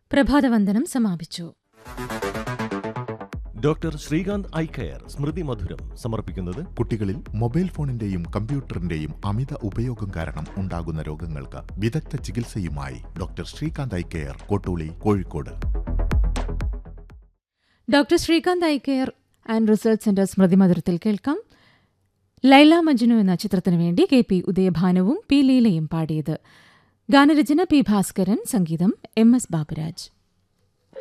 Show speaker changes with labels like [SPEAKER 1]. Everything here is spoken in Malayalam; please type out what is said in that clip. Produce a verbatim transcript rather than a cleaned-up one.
[SPEAKER 1] പ്രഭാതവന്ദനം സമാപിച്ചു.
[SPEAKER 2] ഡോക്ടർ ശ്രീകാന്ത് ഐ കെയർ സ്മൃതി മധുരം സമർപ്പിക്കുന്നത്
[SPEAKER 3] കുട്ടികളിൽ മൊബൈൽ ഫോണിന്റെയും കമ്പ്യൂട്ടറിന്റെയും അമിത ഉപയോഗം കാരണം ഉണ്ടാകുന്ന രോഗങ്ങൾക്ക് വിദഗ്ധ ചികിത്സയുമായി doctor Srikanth eye care, Kottooli, Kozhikode.
[SPEAKER 1] Doctor Srikanth eye care and research centre സ്മൃതി മധുരത്തിൽ കേൾക്കാം. ലൈല മജ്നു എന്ന ചിത്രത്തിനു വേണ്ടി കെ പി ഉദയഭാനുവും പി ലീലയും പാടിയത്. ഗാനരചന പി ഭാസ്കരൻ, സംഗീതം എം എസ് ബാബുരാജ്.